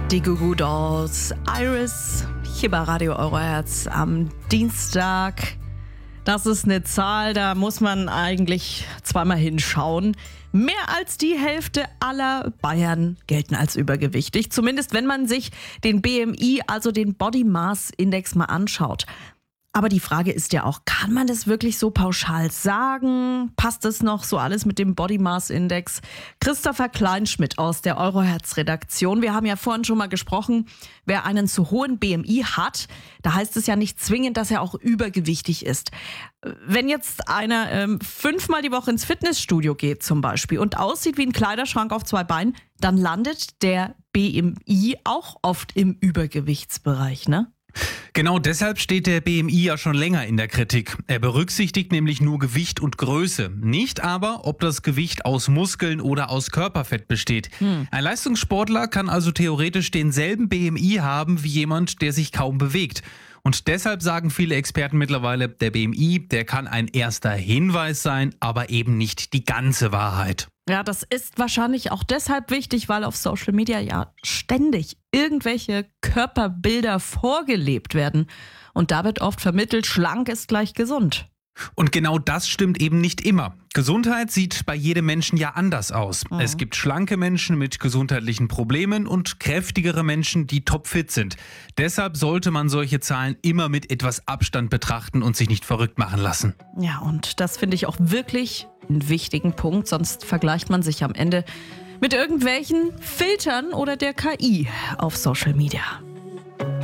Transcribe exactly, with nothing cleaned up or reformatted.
Die Goo Goo Dolls, Iris, hier bei Radio Euroherz am Dienstag. Das ist eine Zahl, da muss man eigentlich zweimal hinschauen. Mehr als die Hälfte aller Bayern gelten als übergewichtig. Zumindest wenn man sich den B M I, also den Body Mass Index, mal anschaut. Aber die Frage ist ja auch, kann man das wirklich so pauschal sagen? Passt es noch so alles mit dem Body Mass Index? Christopher Kleinschmidt aus der Euroherz-Redaktion. Wir haben ja vorhin schon mal gesprochen, wer einen zu hohen B M I hat, da heißt es ja nicht zwingend, dass er auch übergewichtig ist. Wenn jetzt einer ähm, fünfmal die Woche ins Fitnessstudio geht zum Beispiel und aussieht wie ein Kleiderschrank auf zwei Beinen, dann landet der B M I auch oft im Übergewichtsbereich, ne? Genau deshalb steht der B M I ja schon länger in der Kritik. Er berücksichtigt nämlich nur Gewicht und Größe, nicht aber, ob das Gewicht aus Muskeln oder aus Körperfett besteht. Hm. Ein Leistungssportler kann also theoretisch denselben B M I haben wie jemand, der sich kaum bewegt. Und deshalb sagen viele Experten mittlerweile, der B M I, der kann ein erster Hinweis sein, aber eben nicht die ganze Wahrheit. Ja, das ist wahrscheinlich auch deshalb wichtig, weil auf Social Media ja ständig irgendwelche Körperbilder vorgelebt werden. Und da wird oft vermittelt, schlank ist gleich gesund. Und genau das stimmt eben nicht immer. Gesundheit sieht bei jedem Menschen ja anders aus. Mhm. Es gibt schlanke Menschen mit gesundheitlichen Problemen und kräftigere Menschen, die topfit sind. Deshalb sollte man solche Zahlen immer mit etwas Abstand betrachten und sich nicht verrückt machen lassen. Ja, und das finde ich auch wirklich einen wichtigen Punkt. Sonst vergleicht man sich am Ende mit irgendwelchen Filtern oder der K I auf Social Media.